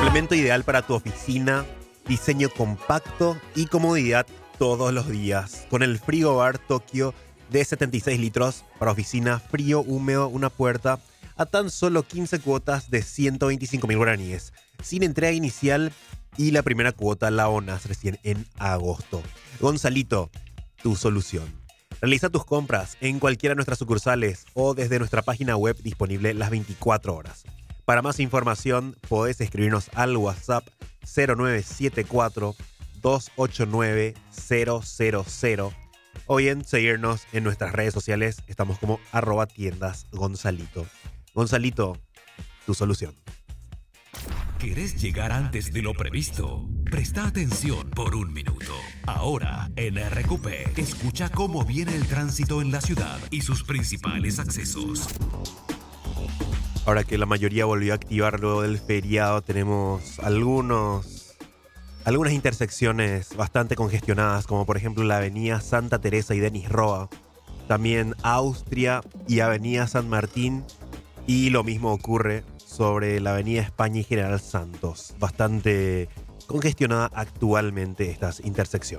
complemento ideal para tu oficina, diseño compacto y comodidad todos los días. Con el Frigobar Tokio de 76 litros para oficina, frío, húmedo, una puerta, a tan solo 15 cuotas de 125.000 guaraníes, sin entrega inicial y la primera cuota la abonas recién en agosto. Gonzalito, tu solución. Realiza tus compras en cualquiera de nuestras sucursales o desde nuestra página web disponible las 24 horas. Para más información, podés escribirnos al WhatsApp 0974 289 000 o bien seguirnos en nuestras redes sociales. Estamos como @tiendasgonzalito. Gonzalito, tu solución. ¿Querés llegar antes de lo previsto? Presta atención por un minuto. Ahora, en RQP, escucha cómo viene el tránsito en la ciudad y sus principales accesos. Ahora que la mayoría volvió a activar luego del feriado, tenemos algunas intersecciones bastante congestionadas, como por ejemplo la avenida Santa Teresa y Denis Roa, también Austria y avenida San Martín, y lo mismo ocurre sobre la avenida España y General Santos. Bastante congestionada actualmente estas intersecciones.